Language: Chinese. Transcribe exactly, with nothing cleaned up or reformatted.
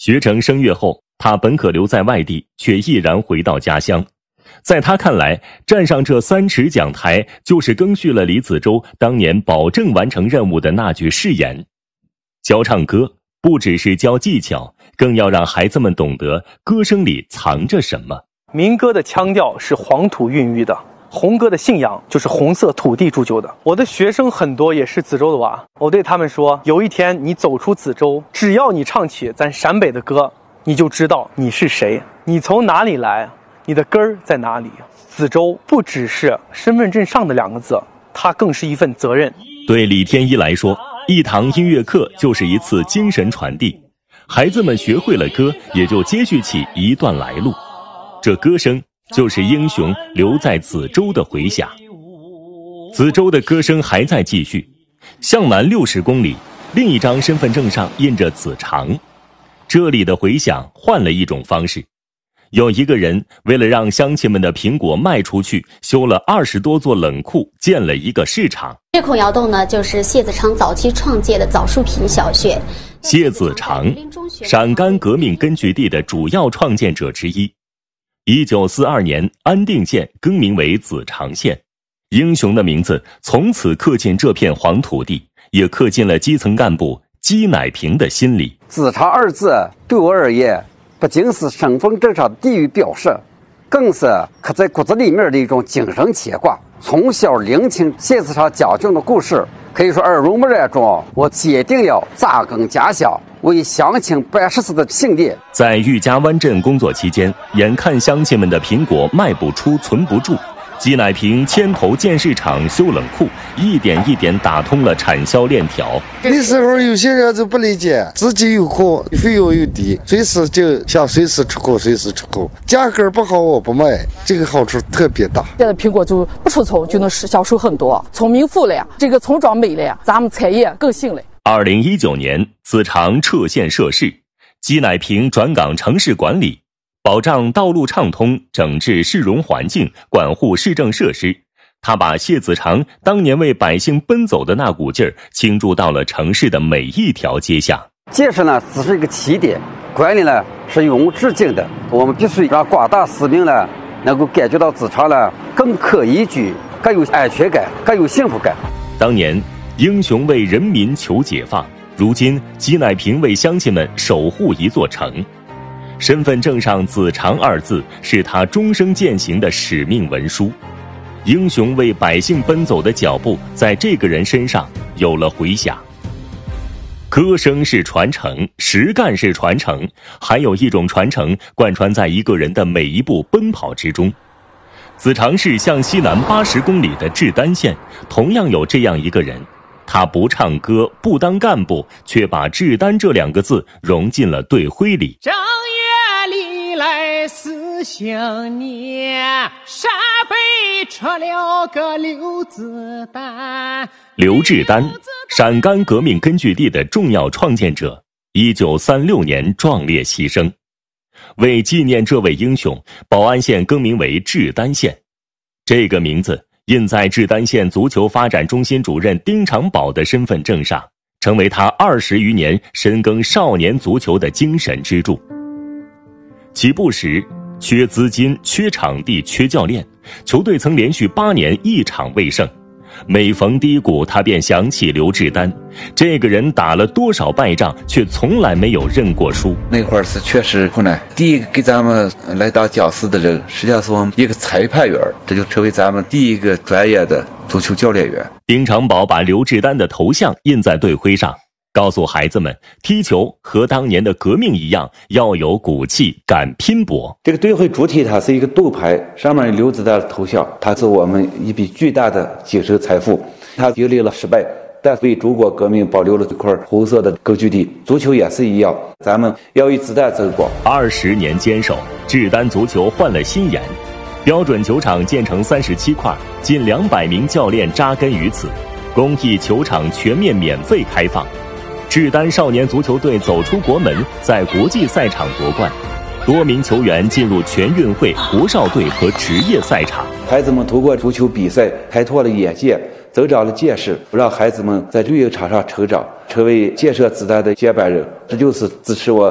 学成声乐后，他本可留在外地，却毅然回到家乡。在他看来，站上这三尺讲台，就是更续了李子洲当年保证完成任务的那句誓言。教唱歌不只是教技巧，更要让孩子们懂得歌声里藏着什么。 民歌的腔调是黄土孕育的，红歌的信仰就是红色土地铸就的。我的学生很多也是子洲的娃，我对他们说，有一天你走出子洲，只要你唱起咱陕北的歌，你就知道你是谁，你从哪里来，你的根儿在哪里。子洲不只是身份证上的两个字，它更是一份责任。 对李天一来说，一堂音乐课就是一次精神传递，孩子们学会了歌，也就接续起一段来路。这歌声就是英雄留在子洲的回响。子洲的歌声还在继续，向南六十公里，另一张身份证上印着子长。这里的回响换了一种方式，有一个人为了让乡亲们的苹果卖出去，修了二十多座冷库，建了一个市场。 这孔窑洞呢，就是谢子长早期创建的枣树坪小学。 谢子长，陕甘革命根据地的主要创建者之一。一九四二年，安定县更名为子长县，英雄的名字从此刻进这片黄土地，也刻进了基层干部姬乃平的心里。 子长二字对我而言，不仅是身份证上的地域标识，更是刻在骨子里面的一种精神牵挂。从小聆听谢子长讲讲的故事，可以说耳濡目染中，我坚定了扎根家乡，为乡亲办实事的信念。 在玉家湾镇工作期间，眼看乡亲们的苹果卖不出、存不住，姬乃平牵头建市场、修冷库，一点一点打通了产销链条。 那时候有些人就不理解，自己有库，费用又低，随时就想随时出口，随时出口，价格不好我不卖，这个好处特别大。 现在苹果就不出葱就能销售很多，从民富了呀，这个村庄美了呀，咱们产业更兴了。 二零一九年，子长撤县设市，姬乃平转岗城市管理，保障道路畅通，整治市容环境，管护市政设施。他把谢子长当年为百姓奔走的那股劲儿倾注到了城市的每一条街巷。 建设呢只是一个起点，管理呢是永无止境的。我们必须让广大市民呢能够感觉到子长呢更可宜居，更有安全感，更有幸福感。 当年英雄为人民求解放，如今姬乃平为乡亲们守护一座城。身份证上子长二字是他终生践行的使命文书。英雄为百姓奔走的脚步在这个人身上有了回响。歌声是传承，实干是传承，还有一种传承贯穿在一个人的每一步奔跑之中。子长市向西南八十公里的志丹县同样有这样一个人，他不唱歌，不当干部，却把志丹这两个字融进了队徽里。 正月里来思想念，陕北出了个刘子丹。 刘志丹，陕甘革命根据地的重要创建者，一九三六年壮烈牺牲。为纪念这位英雄，宝安县更名为志丹县。这个名字印在志丹县足球发展中心主任丁长宝的身份证上，成为他二十余年深耕少年足球的精神支柱。起步时，缺资金、缺场地、缺教练，球队曾连续八年一场未胜。每逢低谷，他便想起刘志丹，这个人打了多少败仗，却从来没有认过输。 那会儿是确实困难。第一个给咱们来当讲师的人，实际上是我们一个裁判员，这就成为咱们第一个专业的足球教练员。 丁长宝把刘志丹的头像印在队徽上，告诉孩子们，踢球和当年的革命一样，要有骨气，敢拼搏。 这个队徽主体它是一个斗牌，上面有刘子丹的头像，它是我们一笔巨大的精神财富。它经历了失败，但为中国革命保留了这块红色的根据地。足球也是一样，咱们要与子弹争光。 二十年坚守，志丹足球换了新颜，标准球场建成三十七块，近两百名教练扎根于此，公益球场全面免费开放。志丹少年足球队走出国门，在国际赛场夺冠，多名球员进入全运会、国少队和职业赛场。 孩子们通过足球比赛开拓了眼界，增长了见识，让孩子们在绿茵场上成长，成为建设子弹的接班人。这就是支持我